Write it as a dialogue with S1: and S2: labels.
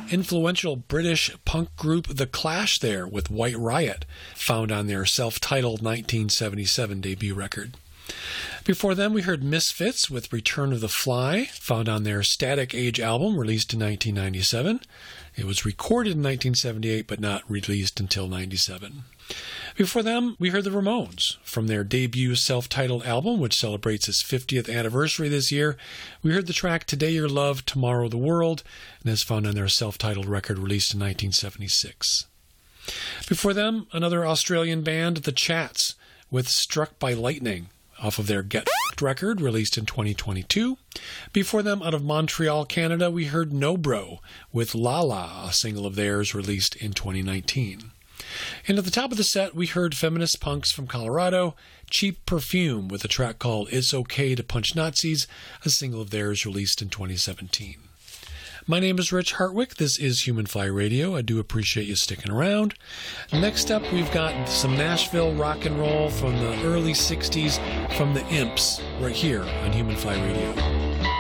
S1: influential British punk group The Clash there with White Riot, found on their self-titled 1977 debut record. Before them, we heard Misfits with Return of the Fly, found on their Static Age album released in 1997. It was recorded in 1978 but not released until 97. Before them, we heard the Ramones. From their debut self-titled album, which celebrates its 50th anniversary this year, we heard the track Today Your Love, Tomorrow the World, and is found on their self-titled record released in 1976. Before them, another Australian band, The Chats, with Struck by Lightning, off of their Get F***ed record released in 2022. Before them, out of Montreal, Canada, we heard No Bro with La La, a single of theirs released in 2019. And at the top of the set, we heard feminist punks from Colorado, Cheap Perfume, with a track called It's Okay to Punch Nazis, a single of theirs released in 2017. My name is Rich Hartwick. This is Human Fly Radio. I do appreciate you sticking around. Next up, we've got some Nashville rock and roll from the early 60s from the Imps right here on Human Fly Radio.